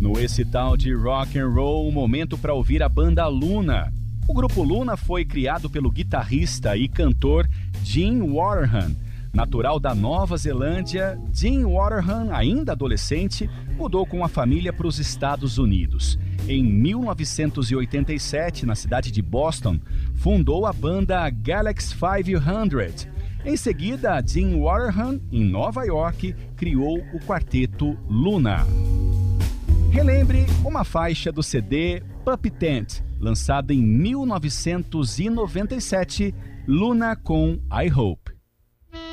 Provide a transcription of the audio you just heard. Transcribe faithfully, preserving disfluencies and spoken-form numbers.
No Esse Tal de Rock and Roll, momento para ouvir a banda Luna. O grupo Luna foi criado pelo guitarrista e cantor Gene Waterhan. Natural da Nova Zelândia, Gene Waterhan, ainda adolescente, mudou com a família para os Estados Unidos. Em mil novecentos e oitenta e sete, na cidade de Boston, fundou a banda Galaxy quinhentos. Em seguida, Gene Waterhan, em Nova York, criou o quarteto Luna. Relembre uma faixa do C D Puppy Tent, lançada em mil novecentos e noventa e sete, Luna com I Hope.